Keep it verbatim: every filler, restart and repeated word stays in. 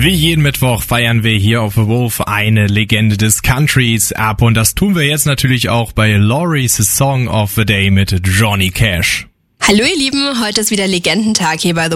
Wie jeden Mittwoch feiern wir hier auf The Wolf eine Legende des Countries ab und das tun wir jetzt natürlich auch bei Laurie's Song of the Day mit Johnny Cash. Hallo ihr Lieben, heute ist wieder Legendentag hier bei The